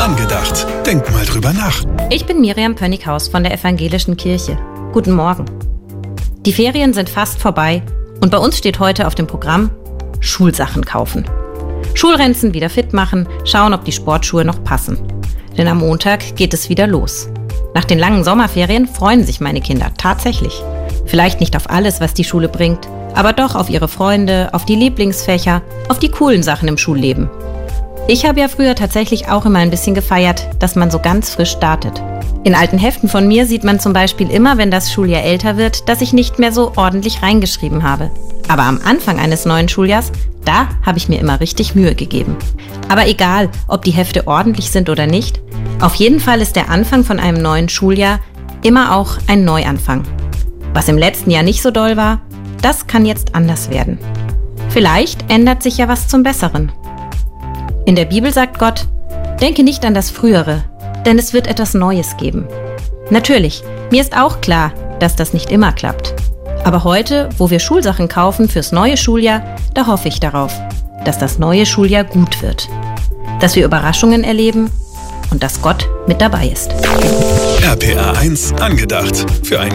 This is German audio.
Angedacht. Denk mal drüber nach. Ich bin Miriam Pönnighaus von der Evangelischen Kirche. Guten Morgen. Die Ferien sind fast vorbei und bei uns steht heute auf dem Programm Schulsachen kaufen. Schulranzen wieder fit machen, schauen, ob die Sportschuhe noch passen. Denn am Montag geht es wieder los. Nach den langen Sommerferien freuen sich meine Kinder tatsächlich. Vielleicht nicht auf alles, was die Schule bringt, aber doch auf ihre Freunde, auf die Lieblingsfächer, auf die coolen Sachen im Schulleben. Ich habe ja früher tatsächlich auch immer ein bisschen gefeiert, dass man so ganz frisch startet. In alten Heften von mir sieht man zum Beispiel immer, wenn das Schuljahr älter wird, dass ich nicht mehr so ordentlich reingeschrieben habe. Aber am Anfang eines neuen Schuljahrs, da habe ich mir immer richtig Mühe gegeben. Aber egal, ob die Hefte ordentlich sind oder nicht, auf jeden Fall ist der Anfang von einem neuen Schuljahr immer auch ein Neuanfang. Was im letzten Jahr nicht so doll war, das kann jetzt anders werden. Vielleicht ändert sich ja was zum Besseren. In der Bibel sagt Gott, denke nicht an das Frühere, denn es wird etwas Neues geben. Natürlich, mir ist auch klar, dass das nicht immer klappt. Aber heute, wo wir Schulsachen kaufen fürs neue Schuljahr, da hoffe ich darauf, dass das neue Schuljahr gut wird. Dass wir Überraschungen erleben und dass Gott mit dabei ist. RPA 1 Angedacht. Für ein